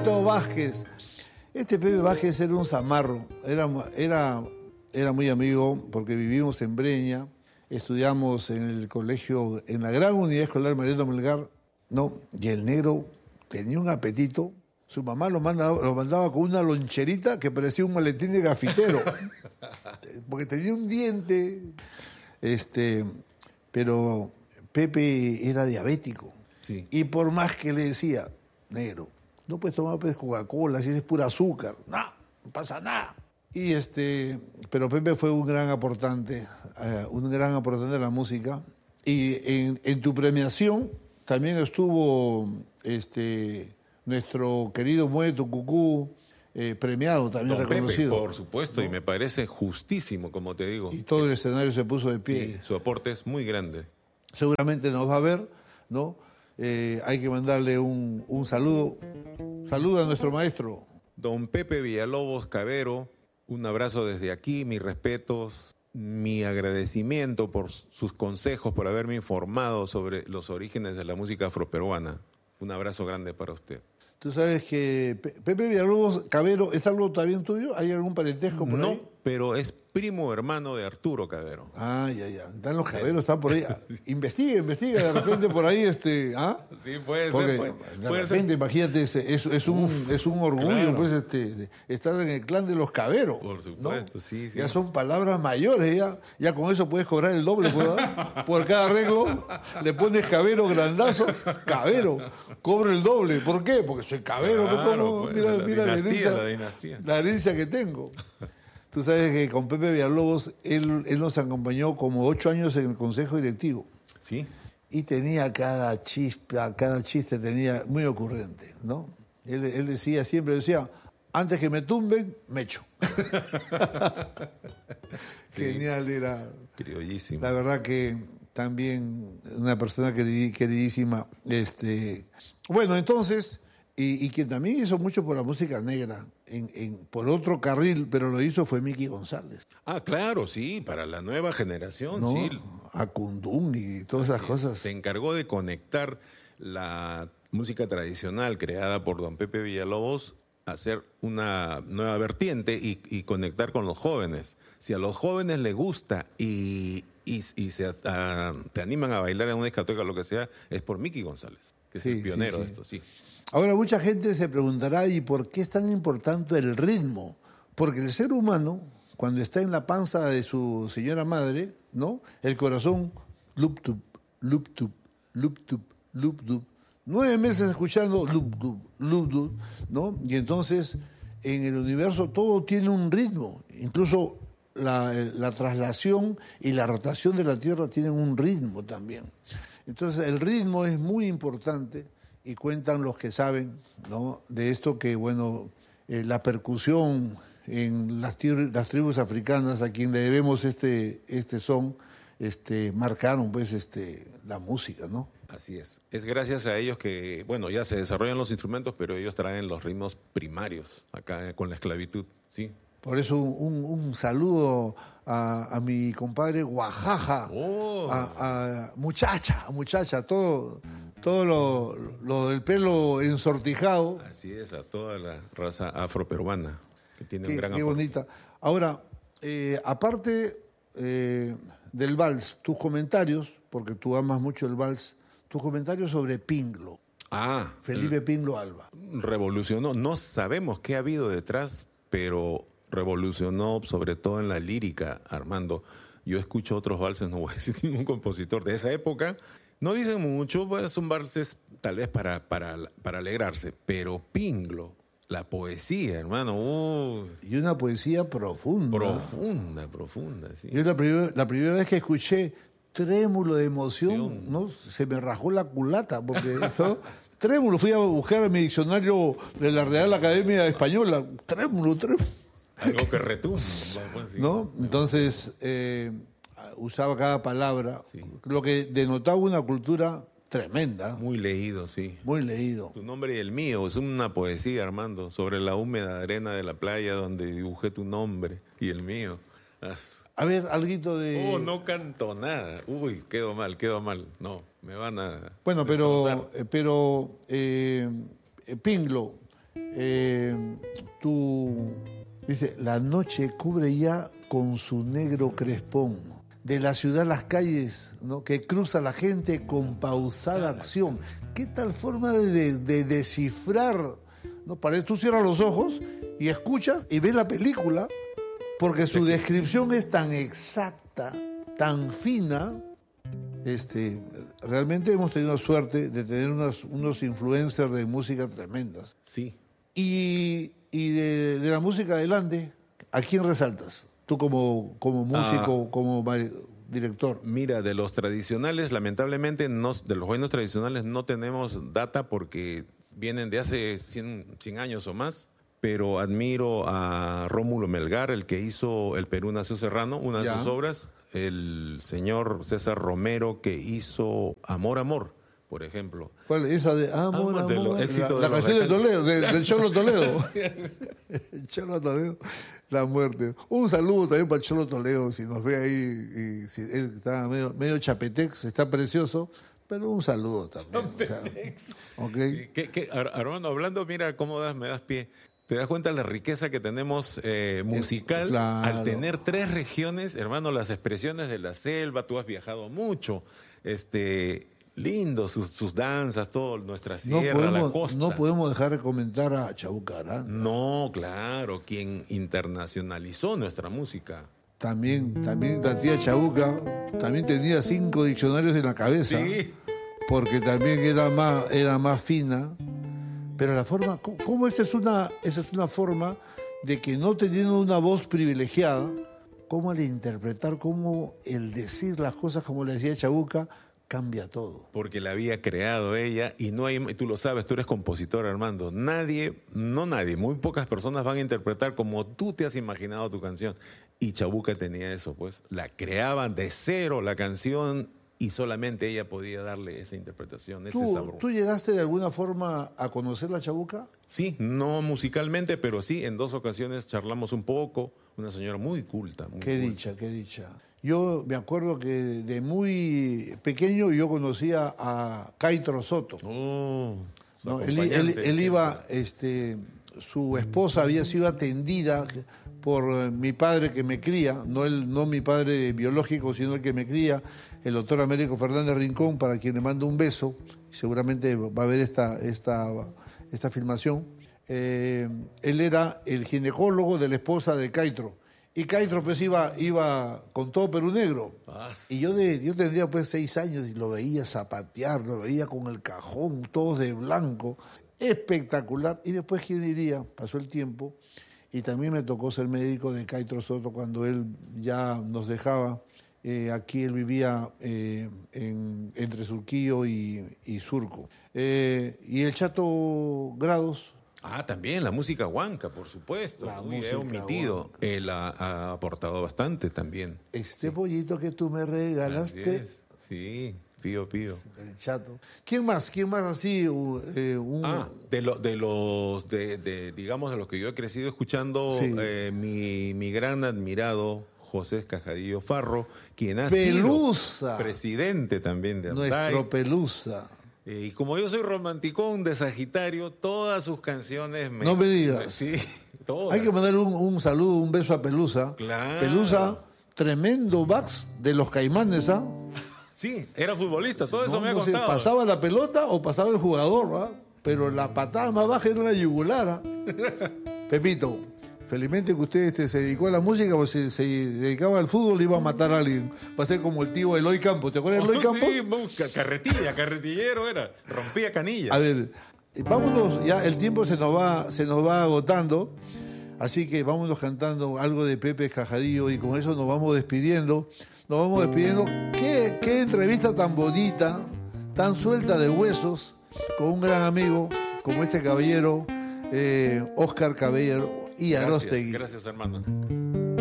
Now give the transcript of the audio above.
Pepito Vázquez. Este Pepe Vázquez era un zamarro, era muy amigo porque vivimos en Breña, estudiamos en el colegio, en la gran unidad escolar Mariano Melgar, ¿no? Y el negro tenía un apetito. Su mamá lo mandaba con una loncherita que parecía un maletín de gafitero, porque tenía un diente, pero Pepe era diabético. Sí. Y por más que le decía, negro, no puedes tomar pues Coca-Cola, si es pura azúcar, no pasa nada. Pero Pepe fue un gran aportante a la música. Y en tu premiación también estuvo nuestro querido Mueve tu Cucú, premiado, también Don reconocido. Pepe, por supuesto, ¿no? Y me parece justísimo, como te digo. Y todo el escenario se puso de pie. Sí, su aporte es muy grande. Seguramente nos va a ver, ¿no? Hay que mandarle un saludo. Saluda a nuestro maestro. Don Pepe Villalobos Cavero, un abrazo desde aquí, mis respetos, mi agradecimiento por sus consejos, por haberme informado sobre los orígenes de la música afroperuana. Un abrazo grande para usted. Tú sabes que Pepe Villalobos Cavero, ¿es algo también tuyo? ¿Hay algún parentesco por ahí? No, pero es primo hermano de Arturo Cavero. Ah, ya. Están los Caberos, están por ahí. Investiga, de repente por ahí, ¿ah? Sí, puede Porque ser. de repente, imagínate, es un orgullo, claro. pues, estar en el clan de los Caberos. Por supuesto, ¿no? sí. Ya son palabras mayores, ya con eso puedes cobrar el doble, pues, ¿verdad? Por cada arreglo le pones Cavero grandazo, Cavero, cobro el doble. ¿Por qué? Porque soy Cavero, Claro, pues, pues, mira la dinastía. la herencia que tengo. Tú sabes que con Pepe Villalobos, él nos acompañó como 8 años en el consejo directivo. Sí. Y tenía cada chiste tenía muy ocurrente, ¿no? Él siempre decía, antes que me tumben, me echo. Sí. Genial era. Criollísimo. La verdad que también una persona queridísima. Bueno, entonces, y quien también hizo mucho por la música negra, por otro carril, pero lo hizo fue Mickey González. Ah, claro, sí, para la nueva generación, ¿No? sí. A Kundún y todas esas cosas. Se encargó de conectar la música tradicional creada por don Pepe Villalobos a hacer una nueva vertiente y conectar con los jóvenes. Si a los jóvenes les gusta y te animan a bailar en una discoteca o lo que sea, es por Mickey González, que es el pionero de esto, sí. Ahora, mucha gente se preguntará, ¿y por qué es tan importante el ritmo? Porque el ser humano, cuando está en la panza de su señora madre, ¿no? El corazón, lup tup, lup tup, lup tup, lup tup. 9 meses escuchando lup tup, ¿no? Y entonces, en el universo todo tiene un ritmo. Incluso la traslación y la rotación de la Tierra tienen un ritmo también. Entonces, el ritmo es muy importante. Y cuentan los que saben, ¿no? De esto que, bueno, la percusión en las tribus africanas, a quien le debemos este son, marcaron pues la música, ¿no? Así es. Es gracias a ellos que, bueno, ya se desarrollan los instrumentos, pero ellos traen los ritmos primarios acá con la esclavitud, sí. Por eso un saludo a mi compadre Guajaja, a muchacha, todo lo del pelo ensortijado. Así es, a toda la raza afroperuana que tiene un gran Qué aporte. bonita. Ahora, aparte del vals, tus comentarios, porque tú amas mucho el vals, tus comentarios sobre Pinglo. Felipe Pinglo Alba. Revolucionó, no sabemos qué ha habido detrás, pero revolucionó sobre todo en la lírica, Armando. Yo escucho otros valses, no voy a decir ningún compositor de esa época. No dicen mucho, pues son valses tal vez para alegrarse, pero Pinglo, la poesía, hermano. Y una poesía profunda. Profunda, sí. Yo la primera vez que escuché trémulo de emoción, ¿no? Se me rajó la culata, porque trémulo, fui a buscar en mi diccionario de la Real Academia Española, trémulo. Algo que retumba. ¿No? Entonces, usaba cada palabra, sí. Lo que denotaba una cultura tremenda. Muy leído, sí. Muy leído. Tu nombre y el mío, es una poesía, Armando, sobre la húmeda arena de la playa donde dibujé tu nombre y el mío. A ver, alguito de... no canto nada. Uy, quedo mal. No, me van a... Bueno, pero Pinglo, Dice, la noche cubre ya con su negro crespón. De la ciudad las calles, ¿no? Que cruza la gente con pausada acción. ¿Qué tal forma de descifrar? ¿No? Tú cierras los ojos y escuchas y ves la película, porque su descripción es tan exacta, tan fina. Realmente hemos tenido la suerte de tener unos influencers de música tremendas. Sí. Y de la música adelante, ¿a quién resaltas? Tú como músico, como director. Mira, de los tradicionales, lamentablemente, de los buenos tradicionales no tenemos data porque vienen de hace 100 años o más, pero admiro a Rómulo Melgar, el que hizo El Perú Nació Serrano, una de sus obras, el señor César Romero, que hizo Amor, Amor, por ejemplo. ¿Cuál? Esa de Amor, Amor. La canción de Toledo, del Cholo Toledo. El Cholo Toledo, la muerte. Un saludo también para el Cholo Toledo, si nos ve ahí. Y si él está medio chapetex, está precioso, pero un saludo también. Okay. Armando, hablando, mira cómo me das pie. ¿Te das cuenta de la riqueza que tenemos musical? Claro. Al tener 3 regiones, hermano, las expresiones de la selva, tú has viajado mucho, lindo, sus danzas, todo, nuestra sierra, la costa. No podemos dejar de comentar a Chabuca Aranda. No, claro, quien internacionalizó nuestra música. También la tía Chabuca, también tenía 5 diccionarios en la cabeza. Sí. Porque también era más fina. Pero la forma, ¿cómo esa es una forma de que no teniendo una voz privilegiada, cómo al interpretar, cómo el decir las cosas como le decía Chabuca, cambia todo? Porque la había creado ella y no hay, tú lo sabes, tú eres compositor, Armando. Nadie, muy pocas personas van a interpretar como tú te has imaginado tu canción. Y Chabuca tenía eso, pues. La creaban de cero la canción y solamente ella podía darle esa interpretación, ese sabor. ¿Tú llegaste de alguna forma a conocer la Chabuca? Sí, no musicalmente, pero sí, en 2 ocasiones charlamos un poco. Una señora muy culta. Qué dicha. Yo me acuerdo que de muy pequeño yo conocía a Caitro Soto. ¿No? Él iba, su esposa había sido atendida por mi padre que me cría, no mi padre biológico, sino el que me cría, el doctor Américo Fernández Rincón, para quien le mando un beso, seguramente va a ver esta filmación. Él era el ginecólogo de la esposa de Caitro. Y Caitro pues iba con todo Perú Negro. Y yo tendría pues 6 años y lo veía zapatear, lo veía con el cajón, todos de blanco. Espectacular. Y después, ¿quién diría? Pasó el tiempo y también me tocó ser médico de Caitro Soto cuando él ya nos dejaba. Aquí él vivía entre Surquillo y Surco. Y el Chato Grados. También la música huanca, por supuesto. He omitido. Él ha aportado bastante también. Este pollito que tú me regalaste. Sí, Pío. El Chato. ¿Quién más así? Digamos, de los que yo he crecido escuchando, sí. Mi gran admirado José Cajadillo Farro, quien ha sido presidente también de AMDAI. Nuestro Pelusa. Y como yo soy romanticón de Sagitario, todas sus canciones no me digas. Sí, todas. Hay que mandar un saludo, un beso a Pelusa. Claro. Pelusa, tremendo backs de los Caimanes, ¿ah? Sí, era futbolista, todo eso me ha contado. Pasaba la pelota o pasaba el jugador, ¿ah? Pero la patada más baja era la yugular, ¿ah? Pepito, felizmente que usted se dedicó a la música, pues se dedicaba al fútbol, iba a matar a alguien. Va a ser como el tío Eloy Campos. ¿Te acuerdas de Eloy Campos? Sí, carretillero era. Rompía canilla. A ver, vámonos, ya el tiempo se nos va agotando. Así que vámonos cantando algo de Pepe Cajadillo y con eso nos vamos despidiendo. Qué entrevista tan bonita, tan suelta de huesos, con un gran amigo como este caballero, Óscar Caballero y Aróstegui. Gracias, hermano.